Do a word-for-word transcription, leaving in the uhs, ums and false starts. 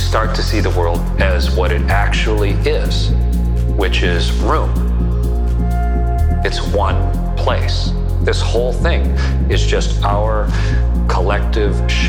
start to see the world as what it actually is, which is room. It's one place. This whole thing is just our collective